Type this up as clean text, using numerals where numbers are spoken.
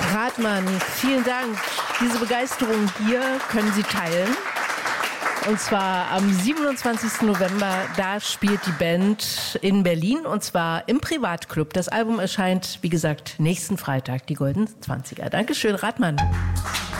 Rathmann, vielen Dank. Diese Begeisterung hier können Sie teilen. Und zwar am 27. November, da spielt die Band in Berlin und zwar im Privatclub. Das Album erscheint, wie gesagt, nächsten Freitag, die Goldenen 20er. Dankeschön, Rathmann.